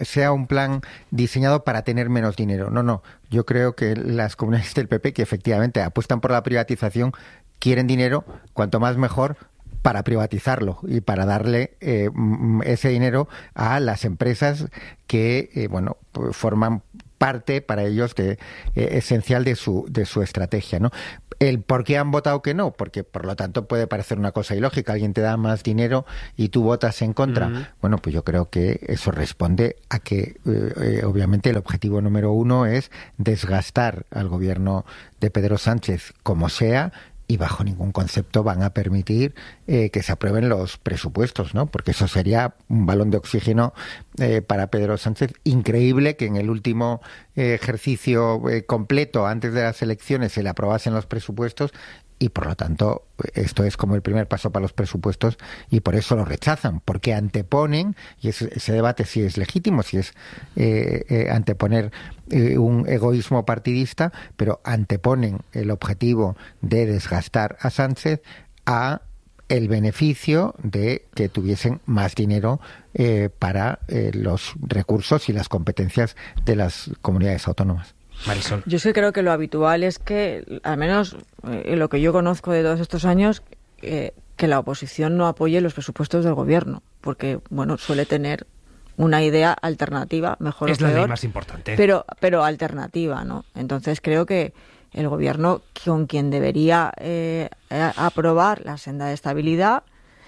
sea un plan diseñado para tener menos dinero. No, no. Yo creo que las comunidades del P P, que efectivamente apuestan por la privatización, quieren dinero, cuanto más mejor, para privatizarlo y para darle eh, ese dinero a las empresas que, eh, bueno, pues forman parte para ellos de, eh, esencial de su de su estrategia, ¿no? El por qué han votado que no, porque por lo tanto puede parecer una cosa ilógica. Alguien te da más dinero y tú votas en contra. Uh-huh. Bueno, pues yo creo que eso responde a que eh, eh, obviamente el objetivo número uno es desgastar al gobierno de Pedro Sánchez como sea, y bajo ningún concepto van a permitir eh, que se aprueben los presupuestos, ¿no? Porque eso sería un balón de oxígeno eh, para Pedro Sánchez. Increíble que en el último eh, ejercicio eh, completo, antes de las elecciones, se le aprobasen los presupuestos, y por lo tanto esto es como el primer paso para los presupuestos, y por eso lo rechazan, porque anteponen, y ese, ese debate sí es legítimo, si es eh, eh, anteponer eh, un egoísmo partidista, pero anteponen el objetivo de desgastar a Sánchez a el beneficio de que tuviesen más dinero eh, para eh, los recursos y las competencias de las comunidades autónomas. Marisol. Yo sí creo que lo habitual es que, al menos eh, lo que yo conozco de todos estos años, eh, que la oposición no apoye los presupuestos del gobierno, porque, bueno, suele tener una idea alternativa, mejor o peor. Es la ley más importante. Pero, pero alternativa, ¿no? Entonces creo que el gobierno, con quien debería eh, aprobar la senda de estabilidad,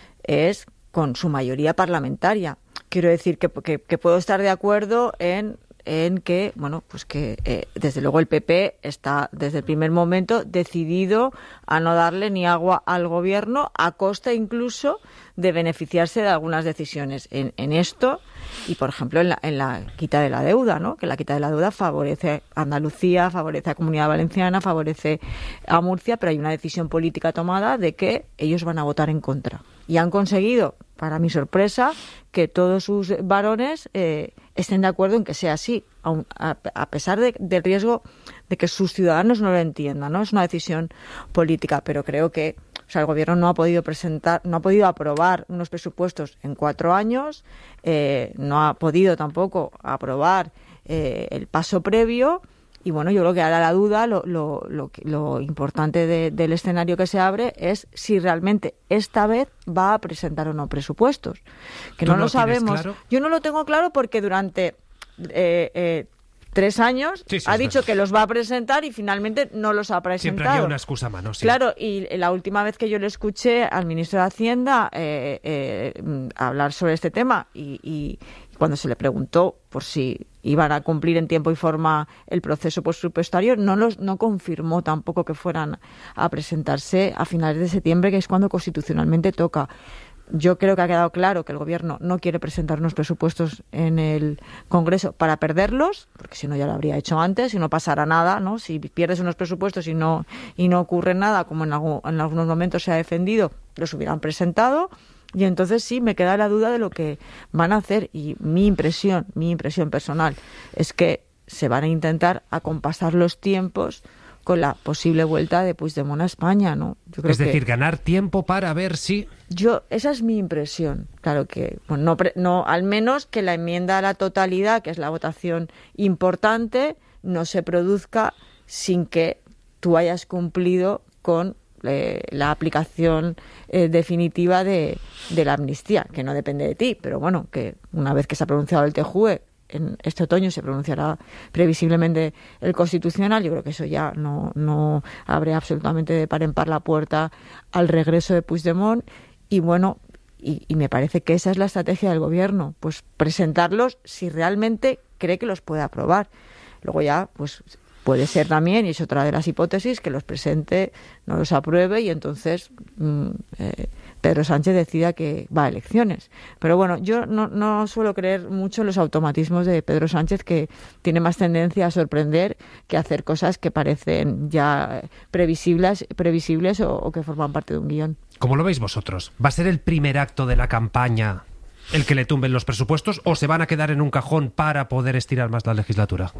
es con su mayoría parlamentaria. Quiero decir que, que, que puedo estar de acuerdo en en que, bueno, pues que eh, desde luego el P P está desde el primer momento decidido a no darle ni agua al gobierno, a costa incluso de beneficiarse de algunas decisiones en, en esto y, por ejemplo, en la, en la quita de la deuda, ¿no? Que la quita de la deuda favorece a Andalucía, favorece a Comunidad Valenciana, favorece a Murcia, pero hay una decisión política tomada de que ellos van a votar en contra. Y han conseguido, para mi sorpresa, que todos sus varones eh, estén de acuerdo en que sea así, aun, a, a pesar de, del riesgo de que sus ciudadanos no lo entiendan, ¿no? Es una decisión política, pero creo que, o sea, el gobierno no ha podido presentar, no ha podido aprobar unos presupuestos en cuatro años, eh, no ha podido tampoco aprobar eh, el paso previo. Y bueno, yo creo que ahora la duda, lo, lo, lo, lo importante de, del escenario que se abre es si realmente esta vez va a presentar o no presupuestos. Que no lo sabemos. Claro? Yo no lo tengo claro porque durante eh, eh, tres años sí, sí, ha dicho verdad. que los va a presentar y finalmente no los ha presentado. Siempre había una excusa a mano, sí. Claro, y la última vez que yo le escuché al ministro de Hacienda eh, eh, hablar sobre este tema y, y cuando se le preguntó por si iban a cumplir en tiempo y forma el proceso presupuestario, no los no confirmó tampoco que fueran a presentarse a finales de septiembre, que es cuando constitucionalmente toca. Yo creo que ha quedado claro que el gobierno no quiere presentar unos presupuestos en el Congreso para perderlos, porque si no ya lo habría hecho antes y no pasará nada, ¿no? Si pierdes unos presupuestos y no y no ocurre nada, como en, algún, en algunos momentos se ha defendido, los hubieran presentado. Y entonces sí, me queda la duda de lo que van a hacer. Y mi impresión, mi impresión personal, es que se van a intentar acompasar los tiempos con la posible vuelta de Puigdemont a España, ¿no? Yo creo es decir, que ganar tiempo para ver si... Yo, esa es mi impresión. Claro que, bueno, no, no, al menos que la enmienda a la totalidad, que es la votación importante, no se produzca sin que tú hayas cumplido con Eh, la aplicación eh, definitiva de, de la amnistía, que no depende de ti, pero bueno, que una vez que se ha pronunciado el T J U E, en este otoño se pronunciará previsiblemente el Constitucional. Yo creo que eso ya no, no abre absolutamente de par en par la puerta al regreso de Puigdemont y bueno, y, y me parece que esa es la estrategia del gobierno, pues presentarlos si realmente cree que los puede aprobar. Luego ya, pues puede ser también, y es otra de las hipótesis, que los presente, no los apruebe y entonces mmm, eh, Pedro Sánchez decida que va a elecciones. Pero bueno, yo no, no suelo creer mucho en los automatismos de Pedro Sánchez, que tiene más tendencia a sorprender que a hacer cosas que parecen ya previsibles, previsibles o, o que forman parte de un guión. ¿Cómo lo veis vosotros? ¿Va a ser el primer acto de la campaña el que le tumben los presupuestos o se van a quedar en un cajón para poder estirar más la legislatura?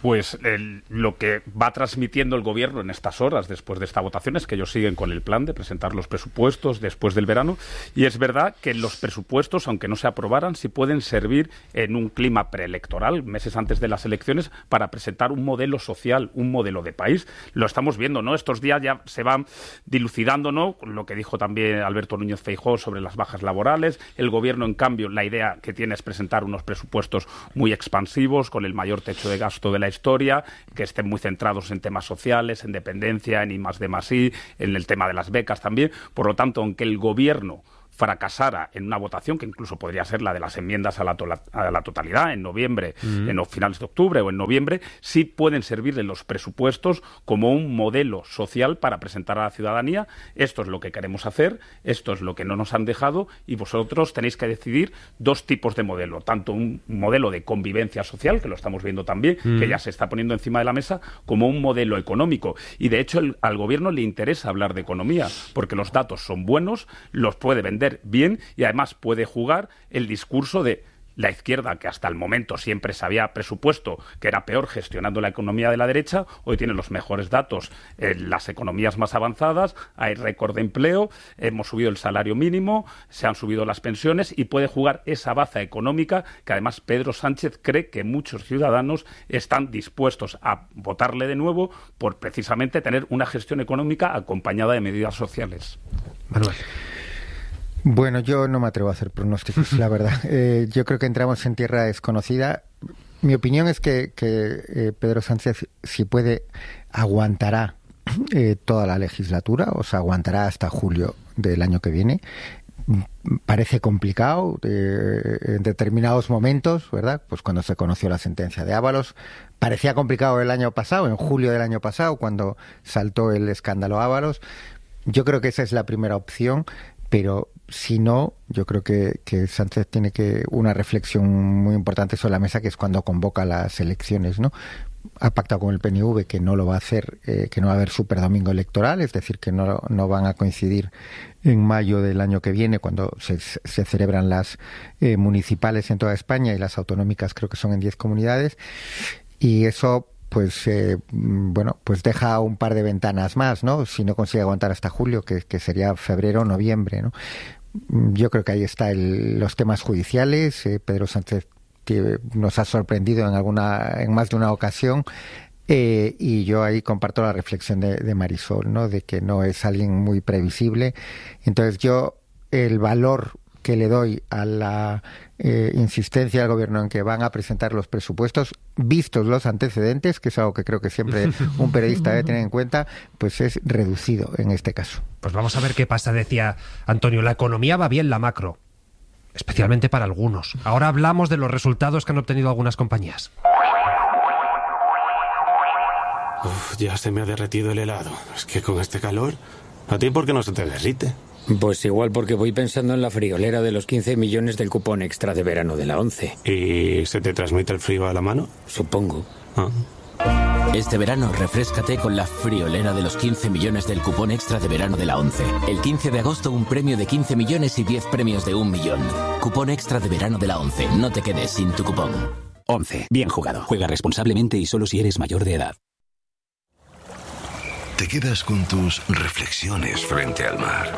Pues el, lo que va transmitiendo el Gobierno en estas horas después de esta votación es que ellos siguen con el plan de presentar los presupuestos después del verano, y es verdad que los presupuestos, aunque no se aprobaran, sí pueden servir en un clima preelectoral, meses antes de las elecciones, para presentar un modelo social, un modelo de país. Lo estamos viendo, ¿no? Estos días ya se van dilucidando, ¿no? Lo que dijo también Alberto Núñez Feijóo sobre las bajas laborales. El Gobierno, en cambio, la idea que tiene es presentar unos presupuestos muy expansivos, con el mayor techo de gasto de la historia, que estén muy centrados en temas sociales, en dependencia, en I más D más I, en el tema de las becas también. Por lo tanto, aunque el Gobierno fracasara en una votación que incluso podría ser la de las enmiendas a la, to a la totalidad en noviembre, mm. en finales de octubre o en noviembre, sí pueden servir de los presupuestos como un modelo social para presentar a la ciudadanía: esto es lo que queremos hacer, esto es lo que no nos han dejado, y vosotros tenéis que decidir dos tipos de modelo, tanto un modelo de convivencia social, que lo estamos viendo también, mm. que ya se está poniendo encima de la mesa, como un modelo económico. Y de hecho el, al Gobierno le interesa hablar de economía, porque los datos son buenos, los puede vender bien, y además puede jugar el discurso de la izquierda, que hasta el momento siempre se había presupuesto que era peor gestionando la economía de la derecha. Hoy tiene los mejores datos en las economías más avanzadas, hay récord de empleo, hemos subido el salario mínimo, se han subido las pensiones, y puede jugar esa baza económica que además Pedro Sánchez cree que muchos ciudadanos están dispuestos a votarle de nuevo por precisamente tener una gestión económica acompañada de medidas sociales. Manuel. Bueno, yo no me atrevo a hacer pronósticos, la verdad. Eh, yo creo que entramos en tierra desconocida. Mi opinión es que, que eh, Pedro Sánchez, si puede, aguantará eh, toda la legislatura, o sea, aguantará hasta julio del año que viene. Parece complicado eh, en determinados momentos, ¿verdad? Pues cuando se conoció la sentencia de Ábalos. Parecía complicado el año pasado, en julio del año pasado, cuando saltó el escándalo Ábalos. Yo creo que esa es la primera opción. Pero si no, yo creo que, que Sánchez tiene que una reflexión muy importante sobre la mesa, que es cuando convoca las elecciones, ¿no? Ha pactado con el P N V que no lo va a hacer, eh, que no va a haber superdomingo electoral, es decir, que no, no van a coincidir en mayo del año que viene, cuando se, se celebran las eh, municipales en toda España, y las autonómicas creo que son en diez comunidades, y eso pues eh, bueno, pues deja un par de ventanas más, ¿no? Si no consigue aguantar hasta julio, que, que sería febrero o noviembre, ¿no? Yo creo que ahí está el, los temas judiciales. eh, Pedro Sánchez que nos ha sorprendido en alguna, en más de una ocasión, eh, y yo ahí comparto la reflexión de, de Marisol, ¿no? De que no es alguien muy previsible. Entonces yo el valor que le doy a la eh, insistencia del Gobierno en que van a presentar los presupuestos, vistos los antecedentes, que es algo que creo que siempre un periodista debe tener en cuenta, pues es reducido en este caso. Pues vamos a ver qué pasa. Decía Antonio, la economía va bien, la macro, especialmente para algunos. Ahora hablamos de los resultados que han obtenido algunas compañías. Uf, ya se me ha derretido el helado. Es que con este calor, ¿a ti por qué no se te derrite? Pues igual porque voy pensando en la friolera de los quince millones del cupón extra de verano de la ONCE. ¿Y se te transmite el frío a la mano? Supongo. Ah. Este verano refréscate con la friolera de los quince millones del cupón extra de verano de la ONCE. El quince de agosto un premio de quince millones y diez premios de un millón. Cupón extra de verano de la ONCE. No te quedes sin tu cupón. ONCE. Bien jugado. Juega responsablemente y solo si eres mayor de edad. Te quedas con tus reflexiones frente al mar,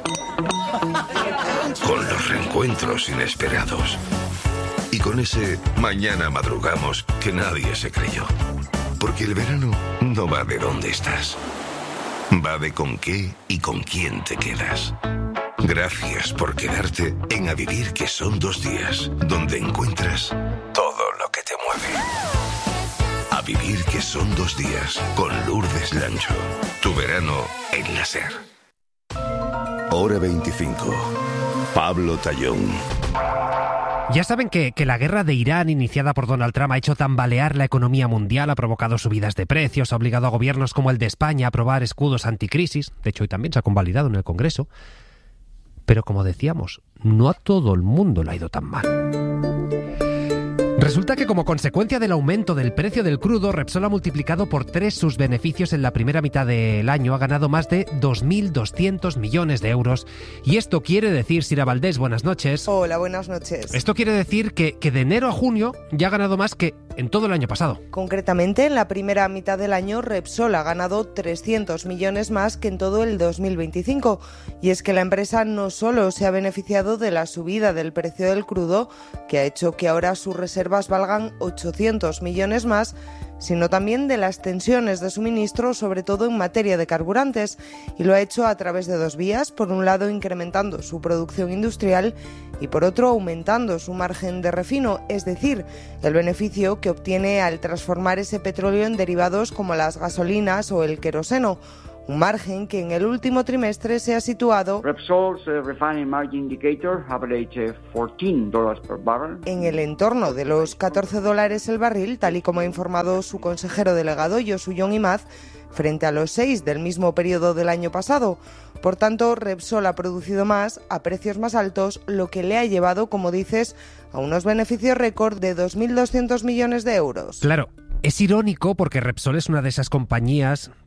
con los reencuentros inesperados y con ese mañana madrugamos que nadie se creyó. Porque el verano no va de dónde estás, va de con qué y con quién te quedas. Gracias por quedarte en A Vivir, que son dos días, donde encuentras todo lo que te mueve. A Vivir, que son dos días, con Lourdes Lancho. Tu verano en la SER. Hora veinticinco. Pablo Tallón. Ya saben que, que la guerra de Irán iniciada por Donald Trump ha hecho tambalear la economía mundial, ha provocado subidas de precios, ha obligado a gobiernos como el de España a aprobar escudos anticrisis. De hecho, hoy también se ha convalidado en el Congreso. Pero como decíamos, no a todo el mundo le ha ido tan mal. Resulta que como consecuencia del aumento del precio del crudo, Repsol ha multiplicado por tres sus beneficios en la primera mitad del año, ha ganado más de dos mil doscientos millones de euros. Y esto quiere decir, Sira Valdés, buenas noches. Hola, buenas noches. Esto quiere decir que, que de enero a junio ya ha ganado más que en todo el año pasado. Concretamente, en la primera mitad del año, Repsol ha ganado trescientos millones más que en todo el dos mil veinticinco. Y es que la empresa no solo se ha beneficiado de la subida del precio del crudo, que ha hecho que ahora sus reservas valgan ochocientos millones más, sino también de las tensiones de suministro, sobre todo en materia de carburantes, y lo ha hecho a través de dos vías: por un lado incrementando su producción industrial y por otro aumentando su margen de refino, es decir, el beneficio que obtiene al transformar ese petróleo en derivados como las gasolinas o el queroseno. Un margen que en el último trimestre se ha situado Repsol's uh, refining margin indicator average fourteen dollars per barrel. En el entorno de los catorce dólares el barril, tal y como ha informado su consejero delegado Yosuyon Imaz, frente a los seis del mismo periodo del año pasado. Por tanto, Repsol ha producido más a precios más altos, lo que le ha llevado, como dices, a unos beneficios récord de dos mil doscientos millones de euros. Claro, es irónico porque Repsol es una de esas compañías